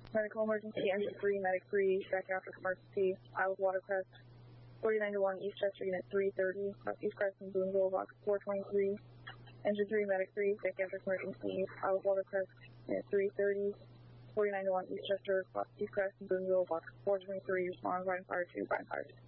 Medical emergency, engine 3, medic 3, psychiatric emergency, Isle of Watercrest, 49 to 1, Eastchester Unit 330, East Crescent, Boonville, Box 423, engine 3, medic 3, psychiatric emergency, Isle of Watercrest, Unit 330, 49 to 1, Eastchester, East Crescent, Boonville, Box 423, respond, Bryan Fire 2, Bryan Fire 2.